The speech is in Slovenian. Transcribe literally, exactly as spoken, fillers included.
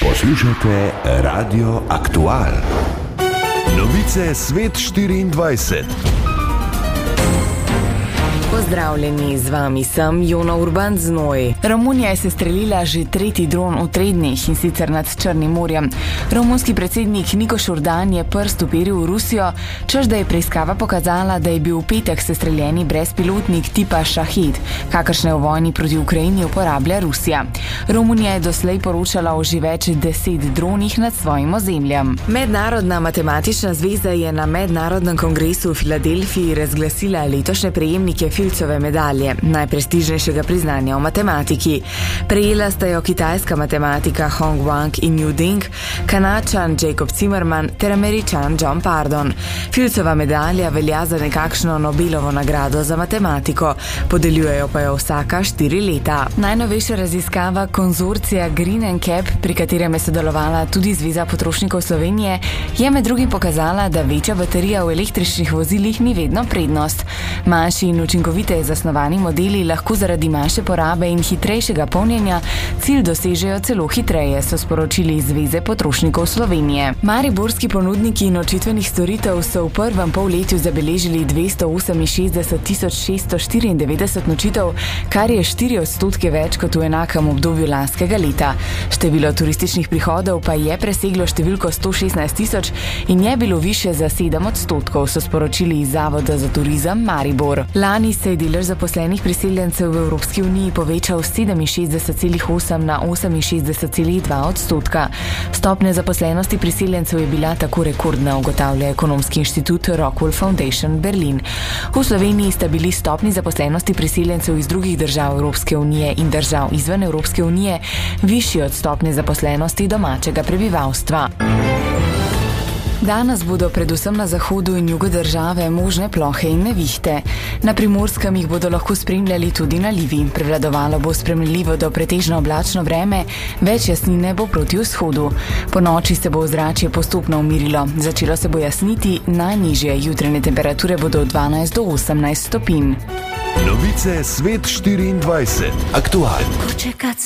Poslušate Radio Aktual. Novice Svet štiriindvajset. Pozdravljeni, z vami sem Jona Urban Znoj. Romunija je sestrelila že tretji dron v treh dneh, in sicer nad Črnim morjem. Romunski predsednik Nikoš Urdan je prst uperil v Rusijo, češ da je preiskava pokazala, da je bil v petek sestreljeni brezpilotnik tipa Šahid, kakršne v vojni proti Ukrajini uporablja Rusija. Romunija je doslej poročala o že več deset dronih nad svojim ozemljem. Mednarodna matematična zveza je na mednarodnem kongresu v Filadelfiji razglasila letošnje prejemnike Filcove medalje, najprestižnejšega priznanja v matematiki. Prejela sta jo kitajska matematika Hong Wang in Yu Ding, Kanadčan Jacob Zimmerman ter Američan John Pardon. Filcova medalja velja za nekakšno Nobelovo nagrado za matematiko, podeljujejo pa jo vsaka štiri leta. Najnovejša raziskava konzorcija Green and Cap, pri katerem je sodelovala tudi Zveza potrošnikov Slovenije, je med drugim pokazala, da večja baterija v električnih vozilih ni vedno prednost. Manjši in učinkoviteje zasnovani modeli lahko zaradi manjše porabe in hitrejšega polnjenja cilj dosežejo celo hitreje, so sporočili iz Zveze potrošnikov Slovenije. Mariborski ponudniki nočitvenih storitev so v prvem polletju zabeležili dvesto oseminšestdeset tisoč šeststo štiriindevetdeset nočitev, kar je štiri odstotke več kot v enakem obdobju lanskega leta. Število turističnih prihodov pa je preseglo številko sto šestnajst tisoč in je bilo višje za sedem odstotkov, so sporočili iz Zavoda za turizem Maribor. Lani se je delež zaposlenih priseljencev v Evropski uniji povečal s sedeminšestdeset celih osem na oseminšestdeset celih dva odstotka. Stopnja zaposlenosti priseljencev je bila tako rekordna, ugotavlja ekonomski inštitut Rockwool Foundation Berlin. V Sloveniji sta bili stopnji zaposlenosti priseljencev iz drugih držav Evropske unije in držav izven Evropske unije višji od stopnje zaposlenosti domačega prebivalstva. Danes bodo predvsem na zahodu in jugu države možne plohe in nevihte. Na Primorskem jih bodo lahko spremljali tudi nalivi. Prevladovalo bo spremljivo do pretežno oblačno vreme, več jasnine bo proti vzhodu. Po noči se bo ozračje postopno umirilo. Začelo se bo jasniti, najnižje jutranje temperature bodo od dvanajst do osemnajst stopinj. Novice Svet štiriindvajset. Aktual.